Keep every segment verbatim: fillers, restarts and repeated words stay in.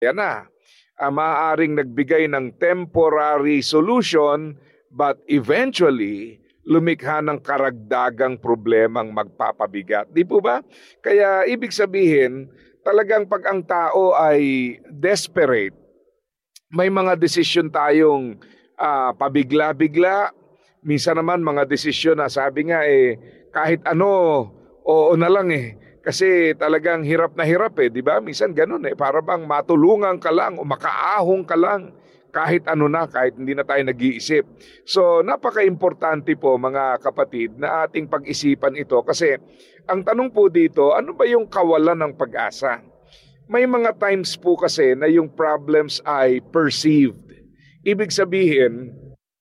yan na. Uh, maaaring nagbigay ng temporary solution but eventually lumikha ng karagdagang problemang magpapabigat. Di po ba? Kaya ibig sabihin, talagang pag ang tao ay desperate, may mga desisyon tayong uh, pabigla-bigla. Minsan naman mga desisyon na sabi nga eh, kahit ano, oo na lang eh. Kasi talagang hirap na hirap eh, di ba? Minsan ganun eh, para bang matulungan ka lang o makaahong ka lang kahit ano na, kahit hindi na tayo nag-iisip. So napaka-importante po mga kapatid na ating pag-isipan ito kasi ang tanong po dito, ano ba yung kawalan ng pag-asa? May mga times po kasi na yung problems ay perceived. Ibig sabihin,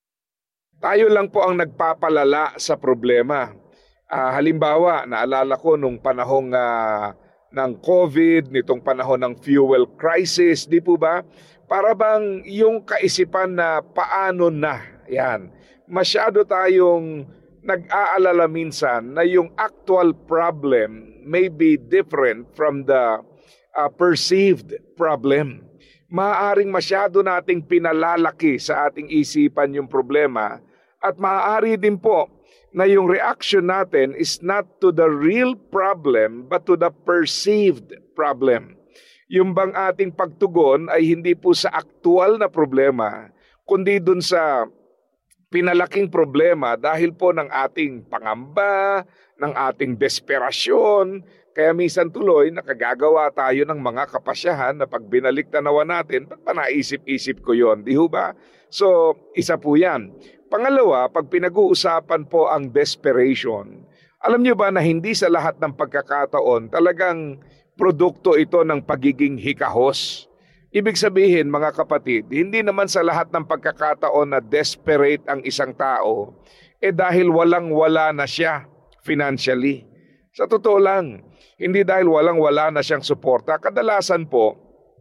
tayo lang po ang nagpapalala sa problema. Uh, halimbawa, naalala ko nung panahong uh, ng COVID, nitong panahon ng fuel crisis, di po ba? Para bang yung kaisipan na paano na, yan. Masyado tayong nag-aalala minsan na yung actual problem may be different from the uh, perceived problem. Maaaring masyado nating pinalalaki sa ating isipan yung problema at maaari din po na yung reaction natin is not to the real problem but to the perceived problem. Yung bang ating pagtugon ay hindi po sa aktual na problema, kundi dun sa pinalaking problema dahil po ng ating pangamba, ng ating desperasyon. Kaya minsan tuloy nakagagawa tayo ng mga kapasyahan na pag binalik tanawan natin, ba't pa naisip-isip ko yon, di ho ba? So, isa po yan. Pangalawa, pag pinag-uusapan po ang desperation, alam nyo ba na hindi sa lahat ng pagkakataon talagang produkto ito ng pagiging hikahos? Ibig sabihin mga kapatid, hindi naman sa lahat ng pagkakataon na desperate ang isang tao, eh dahil walang-wala na siya financially. Sa totoo lang, hindi dahil walang-wala na siyang suporta. Kadalasan po,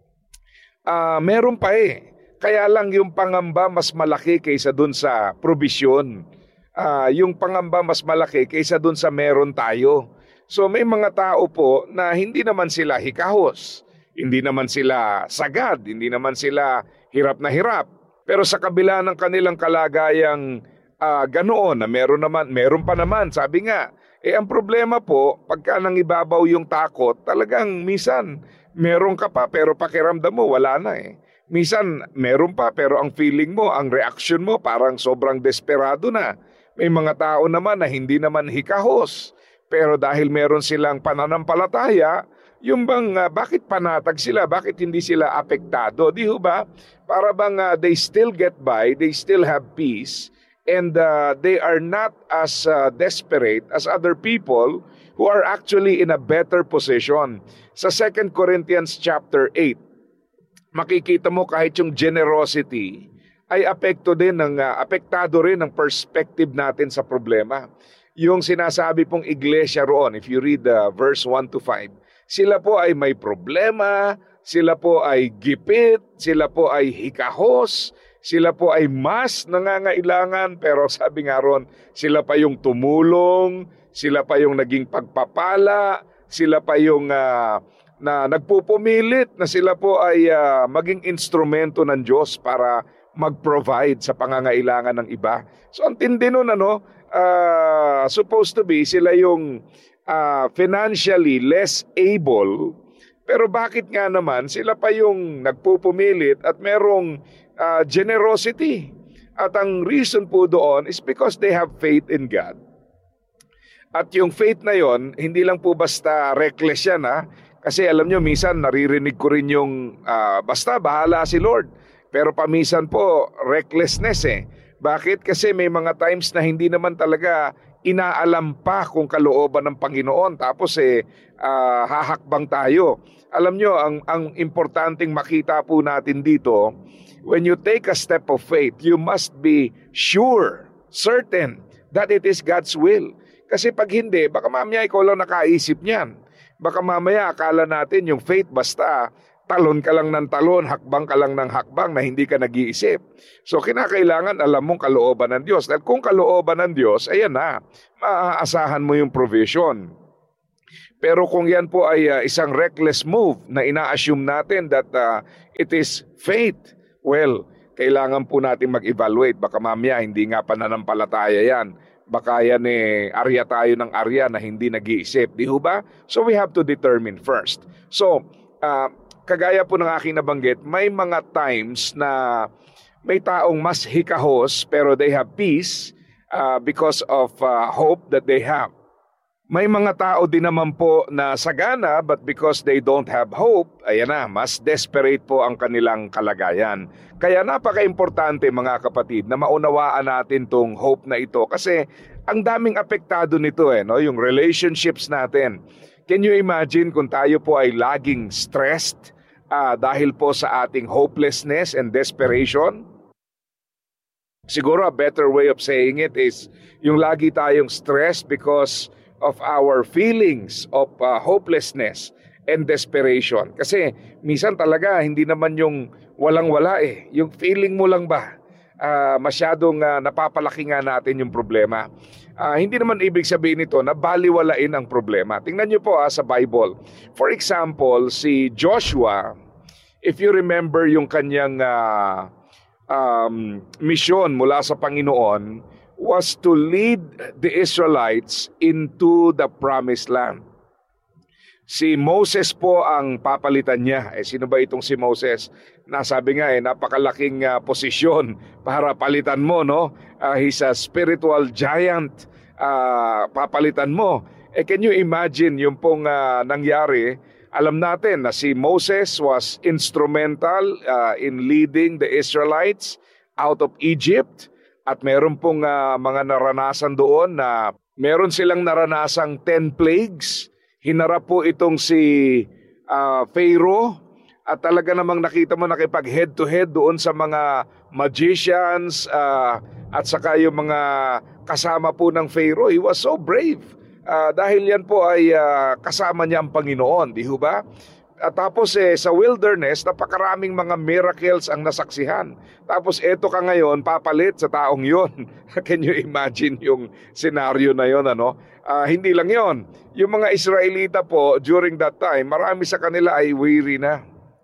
uh, meron pa eh. Kaya lang yung pangamba mas malaki kaysa dun sa probisyon. Uh, yung pangamba mas malaki kaysa dun sa meron tayo. So may mga tao po na hindi naman sila hikahos. Hindi naman sila sagad, hindi naman sila hirap na hirap. Pero sa kabila ng kanilang kalagayang uh, ganoon na meron naman, meron pa naman, sabi nga, eh ang problema po, pagka nang ibabaw yung takot, talagang minsan meron ka pa pero pakiramdam mo wala na eh. Minsan meron pa pero ang feeling mo, ang reaction mo parang sobrang desperado na. May mga tao naman na hindi naman hikahos. Pero dahil meron silang pananampalataya, yung bang uh, bakit panatag sila? Bakit hindi sila apektado? Di ho ba? Para bang uh, they still get by, they still have peace, and uh, they are not as uh, desperate as other people who are actually in a better position. Sa Second Corinthians chapter eight, makikita mo kahit yung generosity ay apekto din ng, uh, apektado rin ng perspective natin sa problema. Yung sinasabi pong iglesia roon, if you read uh, verse one to five, sila po ay may problema, sila po ay gipit, sila po ay hikahos, sila po ay mas nangangailangan, pero sabi nga ron, sila pa yung tumulong, sila pa yung naging pagpapala, sila pa yung uh, na nagpupumilit na sila po ay uh, maging instrumento ng Diyos para mag-provide sa pangangailangan ng iba. So ang tindi nun, ano, uh, supposed to be sila yung Uh, financially less able, pero bakit nga naman sila pa yung nagpupumilit at merong uh, generosity? At ang reason po doon is because they have faith in God. At yung faith na yon, hindi lang po basta reckless yan ha. Kasi alam nyo, minsan naririnig ko rin yung uh, basta bahala si Lord. Pero pamisan po, recklessness eh. Bakit? Kasi may mga times na hindi naman talaga inaalam pa kung kalooban ng Panginoon, tapos eh uh, hahakbang tayo. Alam nyo, ang, ang importanteng makita po natin dito, when you take a step of faith, you must be sure, certain that it is God's will. Kasi pag hindi, baka mamaya ikaw lang nakaisip niyan. Baka mamaya akala natin yung faith basta talon ka lang ng talon, hakbang ka lang ng hakbang na hindi ka nag-iisip. So kinakailangan alam mong kalooban ng Diyos. Dahil kung kalooban ng Diyos, ayan na, maaasahan mo yung provision. Pero kung yan po ay uh, isang reckless move na ina-assume natin that uh, it is faith, well, kailangan po natin mag-evaluate. Baka mamaya hindi nga pananampalataya yan. Baka yan eh, arya tayo ng arya na hindi nag-iisip. Di ho ba? So we have to determine first. So, uh, kagaya po ng aking nabanggit, may mga times na may taong mas hikahos pero they have peace uh, because of uh, hope that they have. May mga tao din naman po na sagana but because they don't have hope, ayan na, mas desperate po ang kanilang kalagayan. Kaya napaka-importante mga kapatid na maunawaan natin tong hope na ito kasi ang daming apektado nito eh, no? Yung relationships natin. Can you imagine kung tayo po ay laging stressed uh, dahil po sa ating hopelessness and desperation? Siguro a better way of saying it is yung lagi tayong stressed because of our feelings of uh, hopelessness and desperation. Kasi minsan talaga hindi naman yung walang-wala eh. Yung feeling mo lang ba, uh, masyadong uh, napapalaki nga natin yung problema. Uh, hindi naman ibig sabihin nito na baliwalain ang problema. Tingnan nyo po uh, sa Bible. For example, si Joshua, if you remember yung kanyang uh, um, mission mula sa Panginoon, was to lead the Israelites into the promised land. Si Moses po ang papalitan niya. Eh, sino ba itong si Moses? Nasabi nga eh, napakalaking uh, posisyon para palitan mo, no? Uh, he's a spiritual giant. Uh, papalitan mo. Eh, can you imagine yung pong uh, nangyari? Alam natin na si Moses was instrumental uh, in leading the Israelites out of Egypt. At meron pong uh, mga naranasan doon na meron silang naranasang ten plagues. Hinarap po itong si uh, Pharaoh at talaga namang nakita mo nakipag head to head doon sa mga magicians uh, at saka yung mga kasama po ng Pharaoh. He was so brave uh, dahil yan po ay uh, kasama niya ang Panginoon, di ho ba? At tapos eh, sa wilderness, napakaraming mga miracles ang nasaksihan. Tapos eto ka ngayon, papalit sa taong yon. Can you imagine yung scenario na yon, ano? Uh, hindi lang yon. Yung mga Israelita po, during that time, marami sa kanila ay weary na.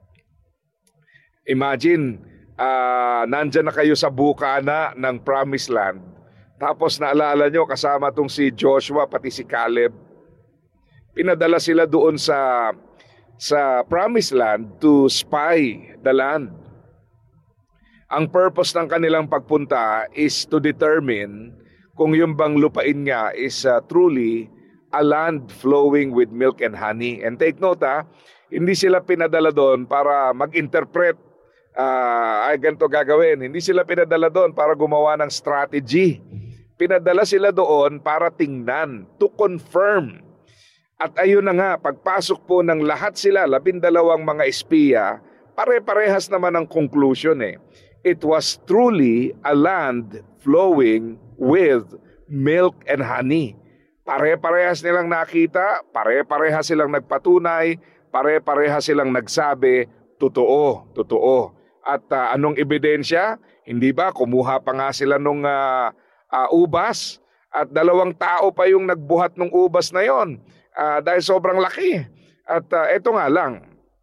Imagine, uh, nandyan na kayo sa bukana ng Promised Land. Tapos naalala nyo, kasama tong si Joshua, pati si Caleb. Pinadala sila doon sa... sa Promised Land to spy the land. Ang purpose ng kanilang pagpunta is to determine kung yung bang lupain nga is uh, truly a land flowing with milk and honey. And take note ha, hindi sila pinadala doon para mag-interpret, uh, ay ganito gagawin. Hindi sila pinadala doon para gumawa ng strategy. Pinadala sila doon para tingnan, to confirm. At ayun na nga, pagpasok po ng lahat sila, labindalawang mga espiya, pare-parehas naman ang conclusion eh. It was truly a land flowing with milk and honey. Pare-parehas nilang nakita, pare-parehas silang nagpatunay, pare-parehas silang nagsabi, totoo, totoo. At uh, anong ebidensya? Hindi ba, kumuha pa nga sila nung uh, uh, ubas at dalawang tao pa yung nagbuhat ng ubas na yon. Uh, dahil sobrang laki. At uh, eto nga lang,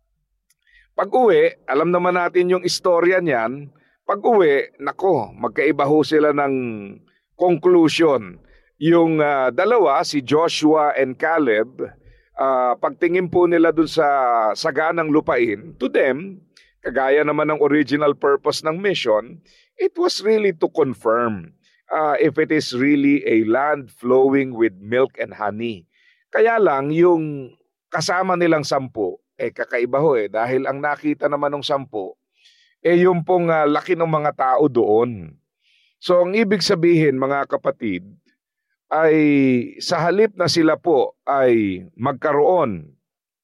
pag-uwi, alam naman natin yung istorya niyan, pag-uwi, nako, magkaiba ho sila ng conclusion. Yung uh, dalawa, si Joshua and Caleb, uh, pagtingin po nila dun sa saganang lupain, to them, kagaya naman ng original purpose ng mission, it was really to confirm uh, if it is really a land flowing with milk and honey. Kaya lang, yung kasama nilang sampu, eh kakaiba ho eh. Dahil ang nakita naman ng sampu, eh yung pong uh, laki ng mga tao doon. So ang ibig sabihin mga kapatid, ay sa halip na sila po ay magkaroon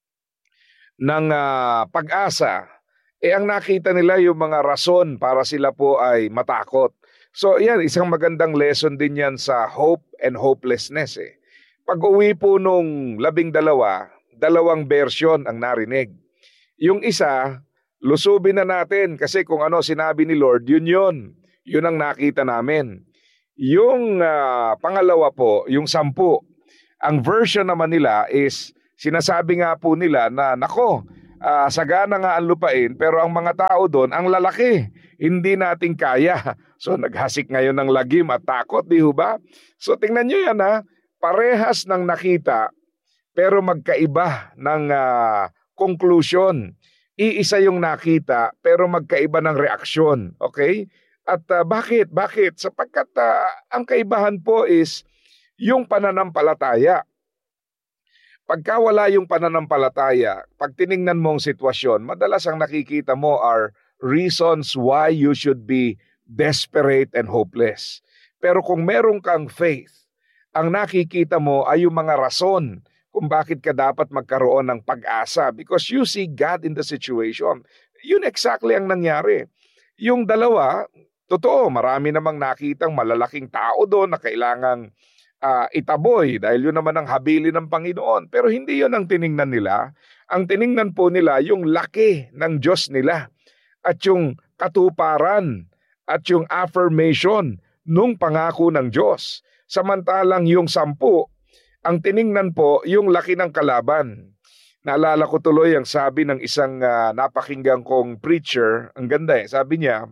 ng uh, pag-asa, eh ang nakita nila yung mga rason para sila po ay matakot. So yan, isang magandang lesson din yan sa hope and hopelessness eh. Pag-uwi po nung labing dalawa, dalawang version ang narinig. Yung isa, lusubin na natin kasi kung ano sinabi ni Lord, yun yun. Yun ang nakita namin. Yung uh, pangalawa po, yung sampu, Ang version naman nila is, sinasabi nga po nila na, nako, uh, sagana nga ang lupain, pero ang mga tao doon, ang lalaki, hindi natin kaya. So naghasik ngayon ng lagim at takot, di ho ba? So tingnan nyo yan ha, parehas ng nakita, pero magkaiba ng uh, conclusion. Iisa yung nakita, pero magkaiba ng reaksyon. Okay? At uh, bakit? Bakit? Sapagkat uh, ang kaibahan po is yung pananampalataya. Pagka wala yung pananampalataya, pag tiningnan mo ang sitwasyon, madalas ang nakikita mo are reasons why you should be desperate and hopeless. Pero kung meron kang faith, ang nakikita mo ay yung mga rason kung bakit ka dapat magkaroon ng pag-asa because you see God in the situation. Yun exactly ang nangyari. Yung dalawa, totoo, marami namang nakitang malalaking tao doon na kailangang uh, itaboy dahil yun naman ang habili ng Panginoon. Pero hindi yun ang tiningnan nila. Ang tiningnan po nila yung laki ng Diyos nila at yung katuparan at yung affirmation nung pangako ng Diyos. Samantalang yung sampu, ang tiningnan po yung laki ng kalaban. Naalala ko tuloy ang sabi ng isang uh, napakinggan kong preacher, ang ganda eh, sabi niya,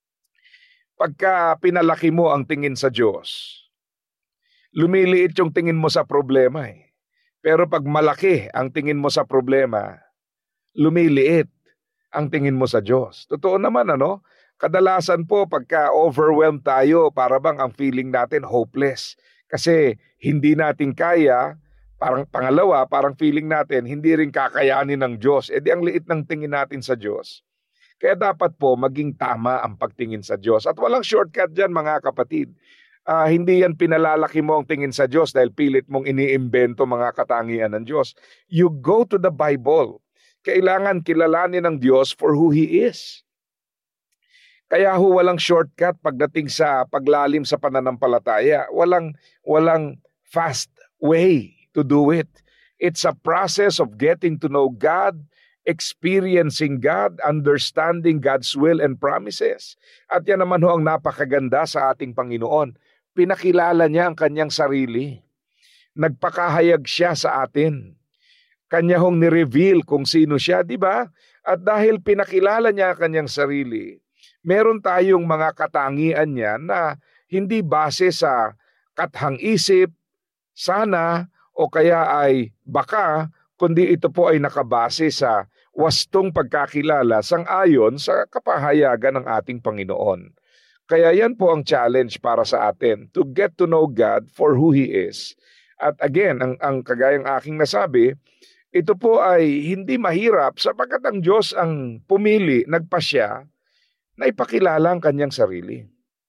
pagka pinalaki mo ang tingin sa Diyos, lumiliit yung tingin mo sa problema eh. Pero pag malaki ang tingin mo sa problema, lumiliit ang tingin mo sa Diyos. Totoo naman ano, kadalasan po pagka overwhelmed tayo, para bang ang feeling natin hopeless. Kasi hindi natin kaya, parang pangalawa, parang feeling natin, hindi rin kakayanin ng Diyos. E di ang liit ng tingin natin sa Diyos. Kaya dapat po maging tama ang pagtingin sa Diyos. At walang shortcut dyan mga kapatid. Uh, hindi yan pinalalaki mo ang tingin sa Diyos dahil pilit mong iniimbento mga katangian ng Diyos. You go to the Bible. Kailangan kilalanin ng Diyos for who He is. Kaya ho walang shortcut pagdating sa paglalim sa pananampalataya. Walang, walang fast way to do it. It's a process of getting to know God, experiencing God, understanding God's will and promises. At yan naman ho ang napakaganda sa ating Panginoon. Pinakilala niya ang kanyang sarili. Nagpakahayag siya sa atin. Kanya hong ni-reveal kung sino siya, di ba? At dahil pinakilala niya ang kanyang sarili, meron tayong mga katangian niya na hindi base sa kathang-isip, sana, o kaya ay baka, kundi ito po ay nakabase sa wastong pagkakilala sang-ayon sa kapahayagan ng ating Panginoon. Kaya yan po ang challenge para sa atin, to get to know God for who He is. At again, ang, ang kagayang aking nasabi, ito po ay hindi mahirap sapagkat ang Diyos ang pumili, nagpasya, na ipakilala ang kanyang sarili.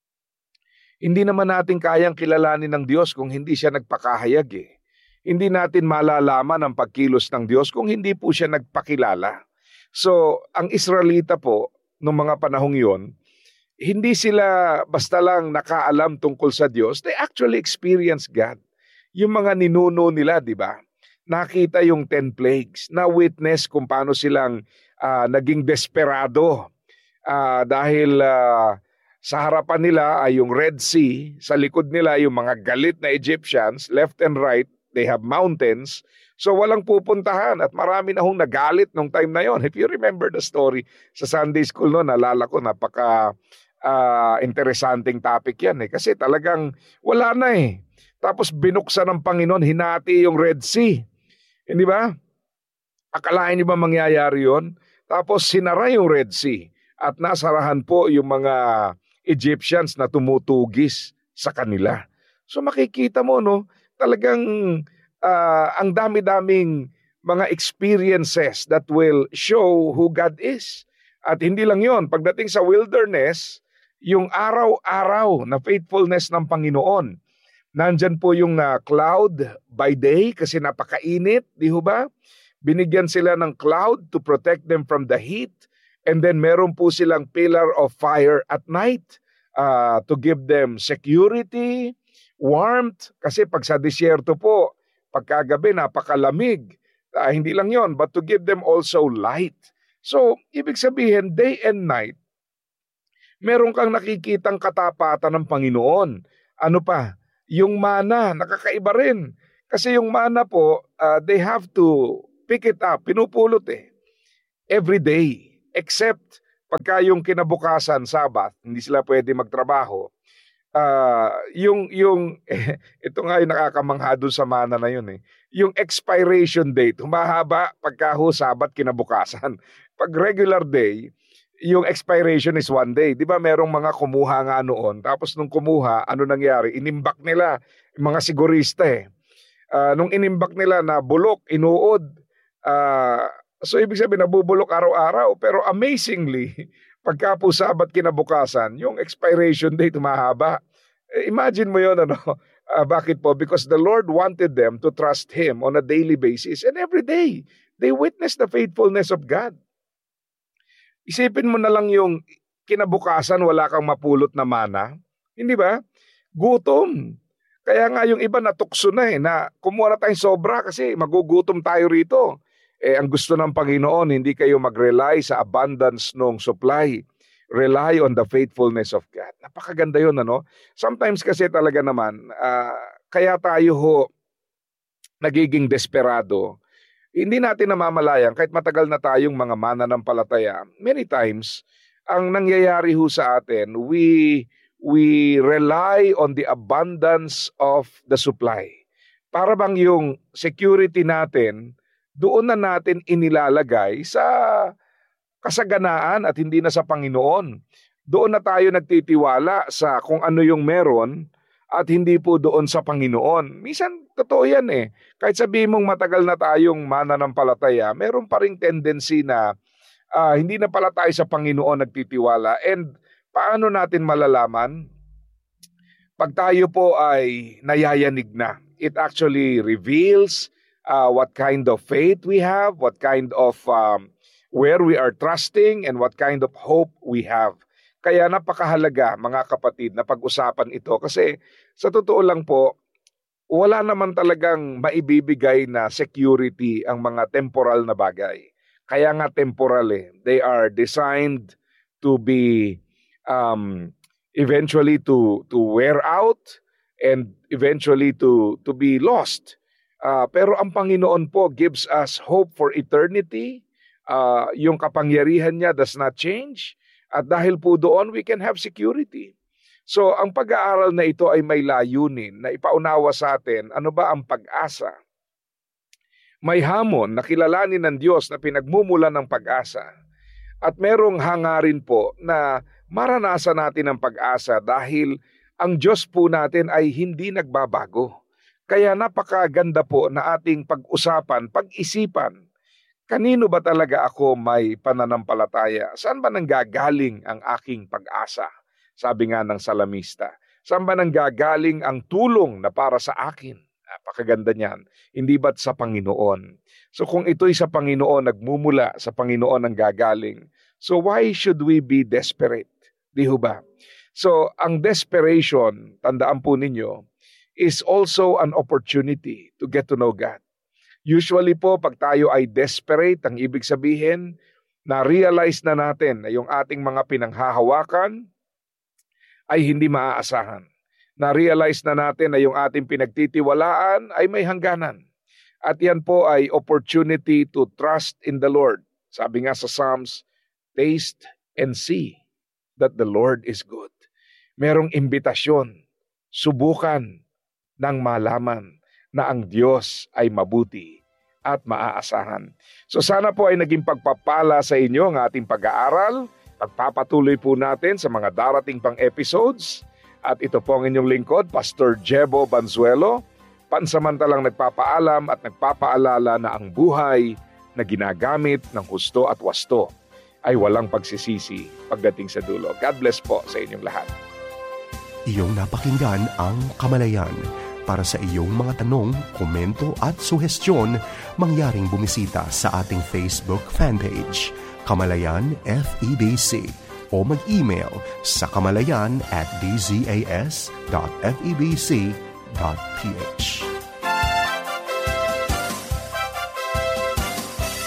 Hindi naman natin kayang kilalanin ng Diyos kung hindi siya nagpakahayag eh. Hindi natin malalaman ang pagkilos ng Diyos kung hindi po siya nagpakilala. So, ang Israelita po, noong mga panahong yon, hindi sila basta lang nakaalam tungkol sa Diyos, they actually experience God. Yung mga ninuno nila, di ba? Nakita yung ten plagues, na witness kung paano silang uh, naging desperado. Uh, dahil uh, sa harapan nila ay yung Red Sea, sa likod nila yung mga galit na Egyptians, left and right, they have mountains, so walang pupuntahan at marami na hong nagalit nung time na yon. If you remember the story sa Sunday school no, nalala ko, napaka uh, interesting topic yan eh, kasi talagang wala na eh. Tapos binuksan ng Panginoon, hinati yung Red Sea, hindi ba? Akalain niyo ba mangyayari yon? Tapos sinara yung Red Sea. At nasarahan po yung mga Egyptians na tumutugis sa kanila. So makikita mo, no, talagang uh, ang dami-daming mga experiences that will show who God is. At hindi lang yon, pagdating sa wilderness, yung araw-araw na faithfulness ng Panginoon. Nandyan po yung uh, cloud by day kasi napakainit, di ho ba? Binigyan sila ng cloud to protect them from the heat. And then meron po silang pillar of fire at night uh, to give them security, warmth. Kasi pag sa disyerto po, pagkagabi napakalamig. Uh, hindi lang yon, but to give them also light. So, ibig sabihin, day and night, meron kang nakikitang katapatan ng Panginoon. Ano pa? Yung mana, nakakaiba rin. Kasi yung mana po, uh, they have to pick it up. Pinupulot eh. Every day. Except pagka yung kinabukasan, Sabbath, hindi sila pwede magtrabaho. Uh, yung, yung, eh, ito nga yung nakakamangha dun sa mana na yun eh. Yung expiration date, humahaba pagka ho Sabbath kinabukasan. Pag regular day, yung expiration is one day. Di ba merong mga kumuha nga noon. Tapos nung kumuha, ano nangyari? Inimbak nila, mga sigurista eh. Uh, nung inimbak nila na bulok, inuod. Uh, so ibig sabihin, nabubulok araw-araw. Pero amazingly, pagka po Sabat kinabukasan, yung expiration date mahaba. Eh, imagine mo yun, ano? Uh, bakit po? Because the Lord wanted them to trust Him on a daily basis. And every day, they witness the faithfulness of God. Isipin mo na lang yung kinabukasan wala kang mapulot na mana. Hindi ba? Gutom. Kaya nga yung iba natukso na eh, na kumuha na tayong sobra kasi magugutom tayo rito. Eh, ang gusto ng Panginoon, hindi kayo mag-rely sa abundance ng supply. Rely on the faithfulness of God. Napakaganda yun, ano? Sometimes kasi talaga naman, uh, kaya tayo ho nagiging desperado. Hindi natin namamalayan, kahit matagal na tayong mga mananampalataya, many times, ang nangyayari ho sa atin, we, we rely on the abundance of the supply. Para bang yung security natin, doon na natin inilalagay sa kasaganaan at hindi na sa Panginoon. Doon na tayo nagtitiwala sa kung ano yung meron, at hindi po doon sa Panginoon. Minsan, totoo yan eh. Kahit sabihin mong matagal na tayong mananampalataya, meron pa ring tendency na uh, hindi na pala tayo sa Panginoon nagtitiwala. And paano natin malalaman? Pag tayo po ay nayayanig na, it actually reveals uh, what kind of faith we have, what kind of, um, where we are trusting, and what kind of hope we have. Kaya napakahalaga, mga kapatid, na pag-usapan ito kasi sa totoo lang po, wala naman talagang maibibigay na security ang mga temporal na bagay. Kaya nga temporal eh. They are designed to be um, eventually to to wear out and eventually to to be lost. Uh, pero ang Panginoon po gives us hope for eternity. Uh, yung kapangyarihan niya does not change. At dahil po doon, we can have security. So, ang pag-aaral na ito ay may layunin na ipaunawa sa atin, ano ba ang pag-asa? May hamon na kilalanin ng Diyos na pinagmumulan ng pag-asa. At merong hangarin po na maranasan natin ang pag-asa dahil ang Diyos po natin ay hindi nagbabago. Kaya napakaganda po na ating pag-usapan, pag-isipan, kanino ba talaga ako may pananampalataya? Saan ba nanggagaling ang aking pag-asa? Sabi nga ng salamista. Saan ba nanggagaling ang tulong na para sa akin? Napakaganda niyan. Hindi ba't sa Panginoon? So kung ito'y sa Panginoon, nagmumula sa Panginoon ang gagaling, so why should we be desperate? Di ho ba? So ang desperation, tandaan po ninyo, is also an opportunity to get to know God. Usually po, pag tayo ay desperate, ang ibig sabihin, na-realize na natin na yung ating mga pinanghahawakan ay hindi maaasahan. Na-realize na natin na yung ating pinagtitiwalaan ay may hangganan. At yan po ay opportunity to trust in the Lord. Sabi nga sa Psalms, taste and see that the Lord is good. Merong imbitasyon, subukan ng malaman na ang Diyos ay mabuti at maaasahan. So sana po ay naging pagpapala sa inyo ang ating pag-aaral. Pagpapatuloy po natin sa mga darating pang episodes. At ito po ang inyong lingkod, Pastor Jebo Banzuelo, pansamantalang nagpapaalam at nagpapaalala na ang buhay na ginagamit ng husto at wasto ay walang pagsisisi pagdating sa dulo. God bless po sa inyong lahat. Iyong napakinggan ang Kamalayan. Para sa iyong mga tanong, komento at suhestyon, mangyaring bumisita sa ating Facebook fanpage, Kamalayan F E B C, o mag-email sa kamalayan at d z a s dot f e b c dot p h.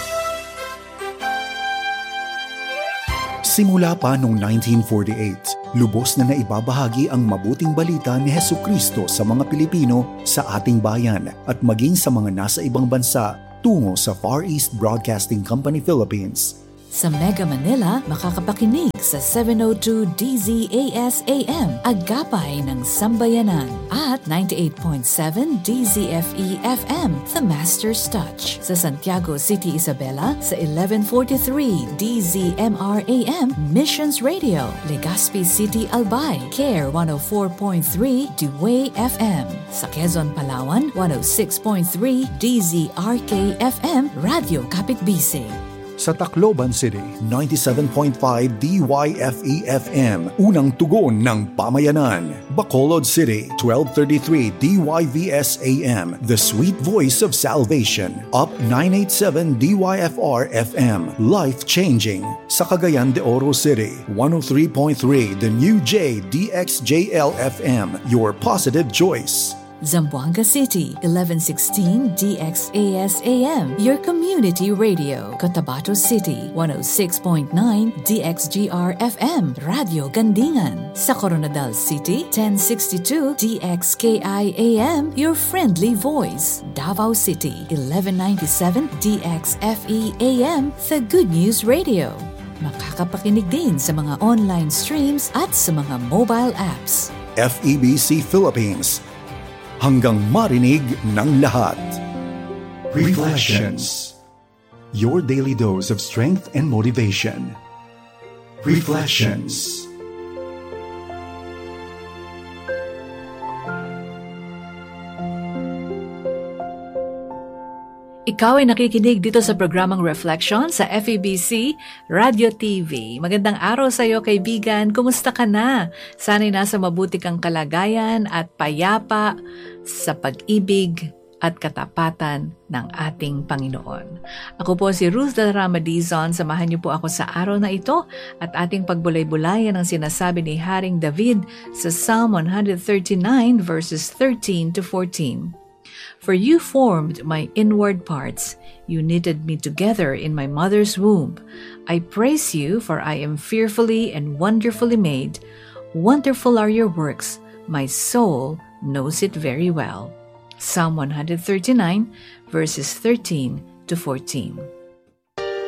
Simula pa noong nineteen forty-eight, Lubos na naibabahagi ang mabuting balita ni Hesukristo sa mga Pilipino sa ating bayan at maging sa mga nasa ibang bansa tungo sa Far East Broadcasting Company Philippines. Sa Mega Manila, makakapakinig sa seven oh two D Z A S A M, Agapay ng Sambayanan, at ninety-eight point seven D Z F E F M, The Master's Touch. Sa Santiago City, Isabela, sa eleven forty-three D Z M R A M, Missions Radio. Legazpi City, Albay, Care one oh four point three Dewey F M. Sa Quezon, Palawan, one oh six point three D Z R K F M, Radio Kapitbisig. Sa Tacloban City, ninety-seven point five D Y F E F M, unang tugon ng pamayanan. Bacolod City, twelve thirty-three D Y V S A M, the sweet voice of salvation. Up nine eighty-seven D Y F R F M, life-changing. Sa Cagayan de Oro City, one oh three point three The New J D X J L F M, your positive choice. Zamboanga City, eleven sixteen D X A S A M, your community radio. Cotabato City, one oh six point nine D X G R F M, Radio Gandingan. Sa Coronadal City, ten sixty-two D X K I A M, your friendly voice. Davao City, eleven ninety-seven D X F E A M, The Good News Radio. Makakapakinig din sa mga online streams at sa mga mobile apps. F E B C Philippines, hanggang marinig ng lahat. Reflections. Your daily dose of strength and motivation. Reflections. Ikaw ay nakikinig dito sa programang Reflection sa F E B C Radio T V. Magandang araw sa iyo, kaibigan. Kumusta ka na? Sana'y nasa mabuti kang kalagayan at payapa sa pag-ibig at katapatan ng ating Panginoon. Ako po si Ruth Del Rama Dizon. Samahan niyo po ako sa araw na ito at ating pagbulay-bulayan ang sinasabi ni Haring David sa Psalm one thirty-nine verses thirteen to fourteen. For you formed my inward parts. You knitted me together in my mother's womb. I praise you, for I am fearfully and wonderfully made. Wonderful are your works. My soul knows it very well. Psalm one thirty-nine, verses thirteen to fourteen.